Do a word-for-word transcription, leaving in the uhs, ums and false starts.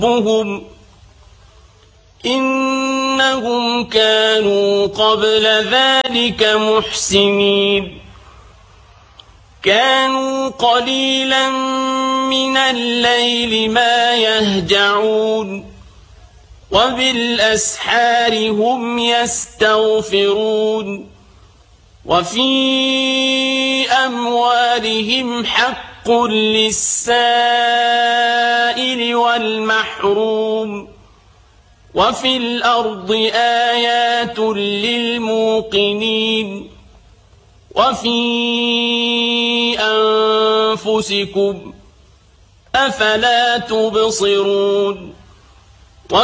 ربهم إنهم كانوا قبل ذلك محسنين كانوا قليلا من الليل ما يهجعون وبالأسحار هم يستغفرون وفي أموالهم حق للسائل والمحروم وفي الأرض آيات للموقنين وفي أنفسكم أفلا تبصرون